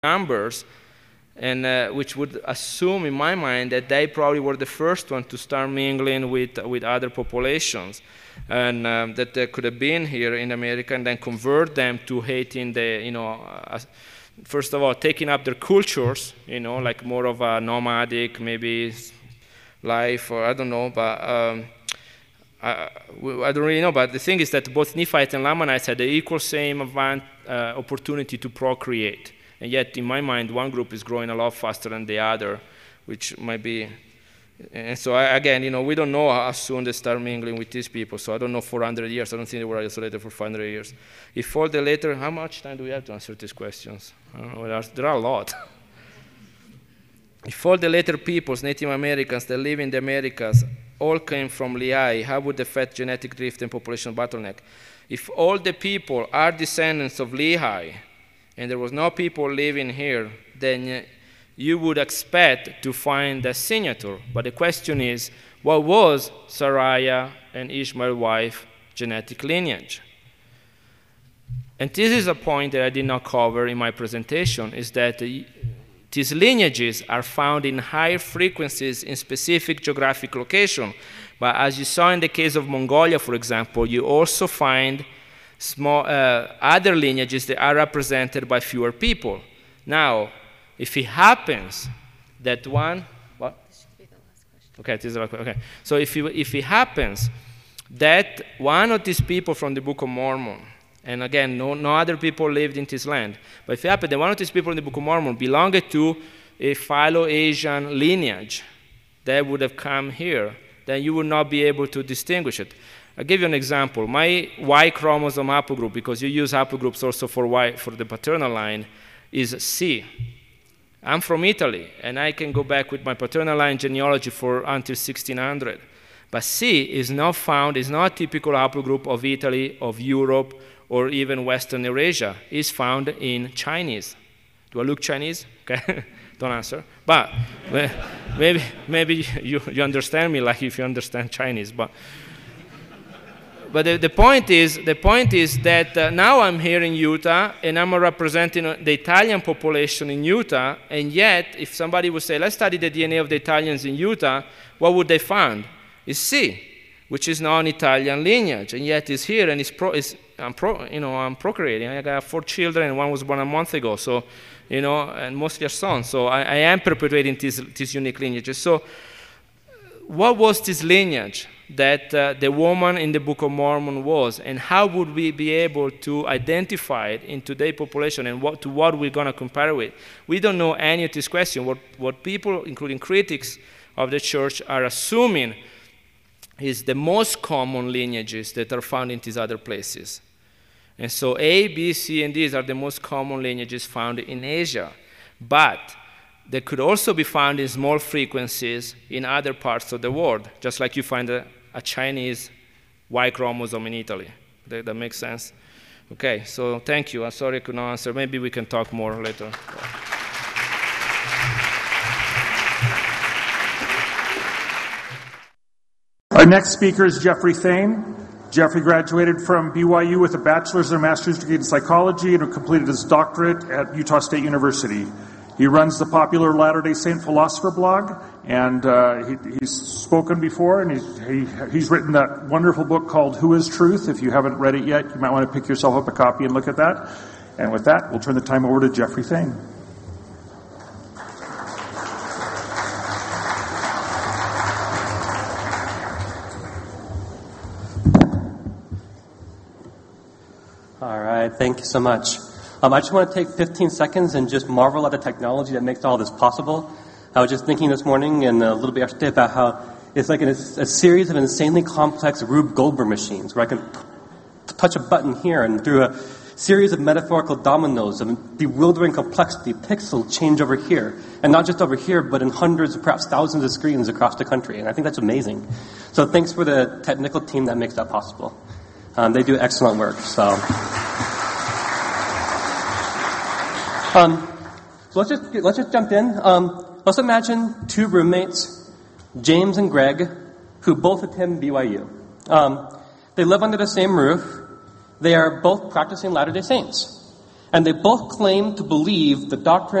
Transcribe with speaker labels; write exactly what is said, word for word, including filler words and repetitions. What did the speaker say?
Speaker 1: numbers, and uh, which would assume, in my mind, that they probably were the first one to start mingling with with other populations, and um, that they could have been here in America and then convert them to hating the, you know, uh, first of all, taking up their cultures, you know, like more of a nomadic maybe life, or I don't know, but um, I, I don't really know. But the thing is that both Nephites and Lamanites had the equal same avant, uh, opportunity to procreate. And yet, in my mind, one group is growing a lot faster than the other, which might be. And so, I, again, you know, we don't know how soon they start mingling with these people. So I don't know, four hundred years. I don't think they were isolated for five hundred years. If all the later, how much time do we have to answer these questions? I don't know, there are, there are a lot. If all the later peoples, Native Americans that live in the Americas, all came from Lehigh, how would affect genetic drift and population bottleneck? If all the people are descendants of Lehigh, and there was no people living here, then you would expect to find a signature. But the question is, what was Sariah and Ishmael's wife genetic lineage? And this is a point that I did not cover in my presentation, is that the, these lineages are found in higher frequencies in specific geographic location. But as you saw in the case of Mongolia, for example, you also find small uh, other lineages that are represented by fewer people. Now, if it happens that one, what? This should be the last question. Okay, this is the last question. Okay. So if it, if it happens that one of these people from the Book of Mormon, and again, no, no other people lived in this land, but if it happened that one of these people in the Book of Mormon belonged to a Philo-Asian lineage that would have come here, then you would not be able to distinguish it. I'll give you an example. My Y chromosome haplogroup, because you use haplogroups also for Y for the paternal line, is C. I'm from Italy, and I can go back with my paternal line genealogy for until sixteen hundred. But C is not found, is not a typical haplogroup of Italy, of Europe, or even Western Eurasia. It's found in Chinese. Do I look Chinese? Okay, don't answer. But maybe maybe you, you understand me like if you understand Chinese. But But the, the point is, the point is that uh, now I'm here in Utah, and I'm representing the Italian population in Utah, and yet, if somebody would say, let's study the D N A of the Italians in Utah, what would they find? It's C, which is non-Italian lineage, and yet it's here, and it's pro, it's, I'm, pro, you know, I'm procreating. I got four children, and one was born a month ago, so, you know, and mostly a son. So I, I am perpetuating these, these unique lineages. So what was this lineage that uh, the woman in the Book of Mormon was, and how would we be able to identify it in today's population, and what, to what we're going to compare with? We don't know any of this question. What, what people, including critics of the church, are assuming is the most common lineages that are found in these other places. And so A, B, C, and these are the most common lineages found in Asia. But they could also be found in small frequencies in other parts of the world, just like you find a, a Chinese Y chromosome in Italy. That, that makes sense? Okay, so thank you. I'm sorry I could not answer. Maybe we can talk more later.
Speaker 2: Our next speaker is Jeffrey Thane. Jeffrey graduated from B Y U with a bachelor's and a master's degree in psychology and completed his doctorate at Utah State University. He runs the popular Latter-day Saint Philosopher blog, and uh, he, he's spoken before, and he's, he, he's written that wonderful book called Who is Truth? If you haven't read it yet, you might want to pick yourself up a copy and look at that. And with that, we'll turn the time over to Jeffrey Thane.
Speaker 3: All right, thank you so much. Um, I just want to take fifteen seconds and just marvel at the technology that makes all this possible. I was just thinking this morning and a little bit yesterday about how it's like a, a series of insanely complex Rube Goldberg machines where I can t- touch a button here and through a series of metaphorical dominoes of bewildering complexity, pixel change over here. And not just over here, but in hundreds, perhaps thousands of screens across the country. And I think that's amazing. So thanks for the technical team that makes that possible. Um, they do excellent work. So... Um, so let's just let's just jump in. Um, let's imagine two roommates, James and Greg, who both attend B Y U. Um, they live under the same roof. They are both practicing Latter-day Saints. And they both claim to believe the doctrine